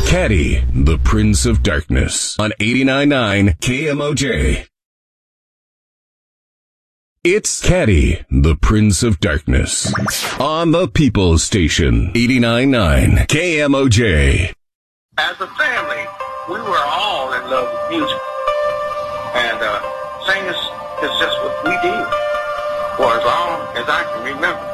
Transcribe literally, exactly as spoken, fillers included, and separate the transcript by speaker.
Speaker 1: Caddy, the Prince of Darkness, on eighty-nine point nine K M O J. It's Caddy, the Prince of Darkness, on the People's Station, eighty-nine point nine K M O J.
Speaker 2: As a family, we were all in love with music. And uh, singing is, is just what we did for as long as I can remember.